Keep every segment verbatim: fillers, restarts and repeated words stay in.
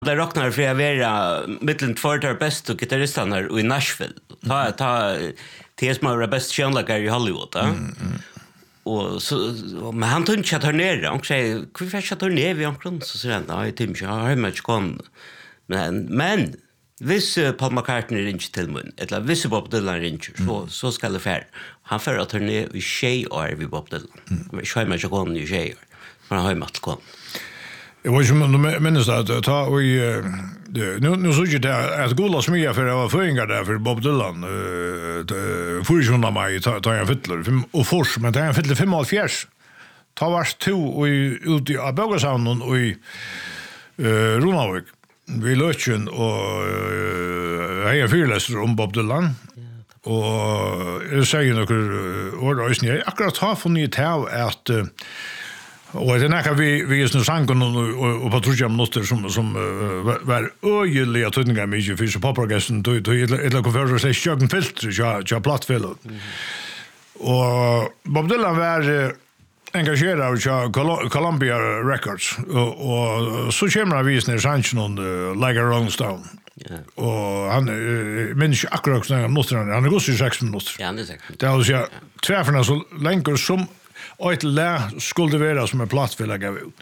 Det räknar för att vara mellan två av bästa gitarristerna i Nashville. Ta ta T S Maurer bäst känlagare i Hollywood, va? Mm, mm. Och så men han tog inte att ner. Han säger, "Hur får jag ta ner vi omkring?" Så säger han, "Nej, det är jag har mycket kon." Men men hvis Paul McCartney ringer till mig, eller hvis Bob Dylan ringer, så så ska det fär. Han får att ner i tjej och vi Bob Dylan. Men jag har mycket kon i tjej. Men han har mycket kon. Jag var ju men minns att ta och nu nu så ju det att gola smia för det var föringar där för Bob Dylan eh förjunna mig ta ta en fyller och fors men det är en fyller femhundrafjärde. Ta vars två och ut i Abogasound och i eh Ronavik. Vi löchen och jag är fyrläsare om Bob Dylan. Och jag säger några ord och jag akkurat har funnit här att och det näka vi vi är nu sanken och och Patricia Mnoster som som var öjliga tydningar mycket för så popprogessen då då eller konferenser så sjöken filter så så plattfäll. Och Bob Dylan var engagerad i Columbia Records och och så kommer vi ner sanchen och Like a Rolling Stone. Och han minns akkurat när Mnoster han går så sex minuter. Ja, det är säkert. Det är så tvärförna så länkar som och ett lä skulle vara som en plats för lägga ut.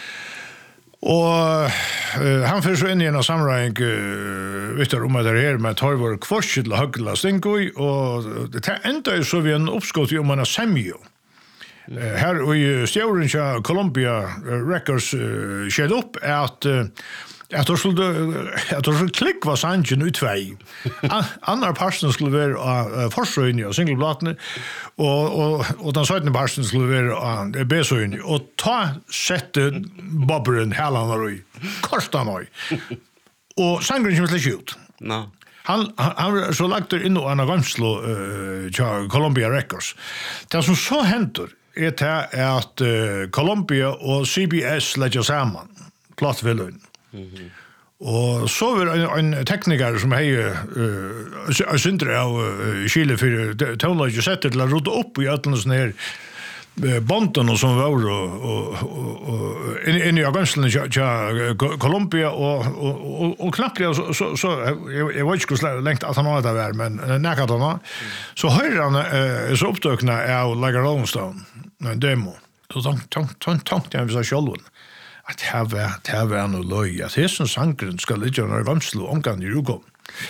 Och uh, han för så in i en samring uh, vet du om det här med tolv kvarts till högla stinkoj och det ända är så vi en uppskott om man semjo. Uh, här i Stjärncha Columbia Records uh, shed upp att uh, att då skulle att då skulle klick var sanchen ut två. Andra parten skulle vara uh, forsröjning och singelblatten och och och den sjätte parten skulle vara uh, besöjning och ta sätte bobberen hela i kostar mig. Och sangren skulle skjuta. No. Han han så lagt in och en gamslo uh, Columbia Records. Det som så händer är det att uh, Columbia och C B S lägger samman plattvillen. Mhm. Och så var en, en tekniker som hej eh uh, syntre av uh, Chile för tonlage sättet till att rota upp i ötlen sån här uh, bonten och som var och och och in, in i augusten i Colombia och och och, och knappt så så, så jag, jag vet inte hur länge att han har det där men näka då mm. Så hör han uh, så upptäckna av Like a Rolling Stone en demo så tank tank tank tank det var så själv att have att have en löj att hästen sankren ska ligga när gamslo omgång i Rugo.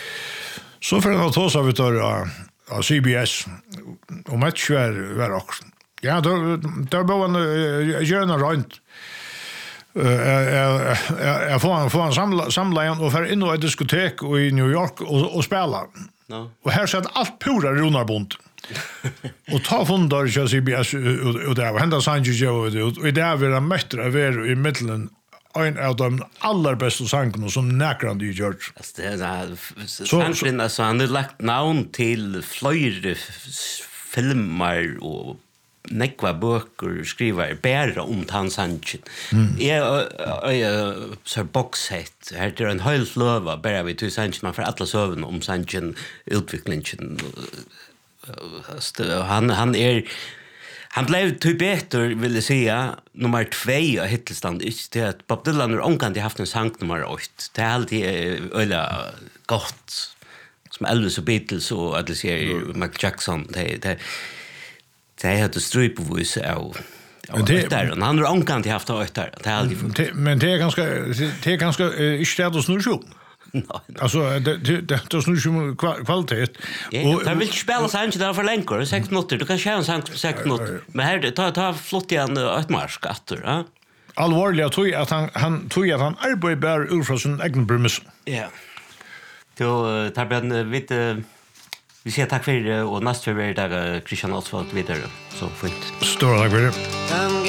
Så för att ta så vi tar av C B S och match var var också. Ja, då då var en gärna runt eh jag får en får en samla samla och för in och ett diskotek och i New York och och spela. No. Och här satt allt pura runarbont. Och ta fundar ju C B S och det var hända Sanchez och det där var mästra över i mitten en av de allra bästa sångerna som näkrande i George. Det är så han så han har lagt namn till flera filmer och nekva böcker skriver bara om han Sanchez. Jag jag så boxset här det är en hel flöva bara vi till Sanchez man för alla söven om Sanchez utvecklingen. Han han är han blev typ bättre vill jag säga nummer två i hittelstand inte det att Bob Dylan har omgått haft en sång nummer åtta det är alltid ölla gott som Elvis och Beatles och att det ser Michael Jackson det det det har det stryp på voice av där och han har omgått haft åtta det är alltid men det är ganska det är ganska inte det snurr så. Alltså det det det snurrar ju kvalitet. Och han vill spela sånt där för länkor sex minuter. Du kan köra en sång på sex minuter. Men här ta ta flott igen ett marskatter, ja. Allvarligt tror jag att han han tror jag att han arbetar ur från sin egen premise. Ja. Då tar ben vid vi säger tack för det och nästa vecka Christian Oswald vidare så fint. Stor tack för det.